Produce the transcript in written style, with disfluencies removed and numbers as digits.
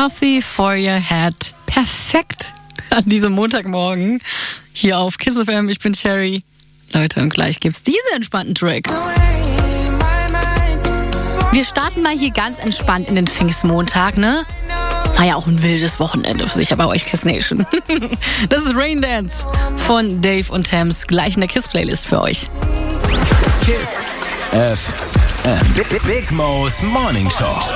Coffee for your head. Perfekt an diesem Montagmorgen hier auf Kiss FM. Ich bin Cherry. Leute, und gleich gibt's diesen entspannten Track. Wir starten mal hier ganz entspannt in den Pfingstmontag, ne? War ja auch ein wildes Wochenende, sicher bei euch Kiss Nation. Das ist Rain Dance von Dave und Thames, gleich in der Kiss-Playlist für euch. Kiss FM. Big Mo's Morning Show.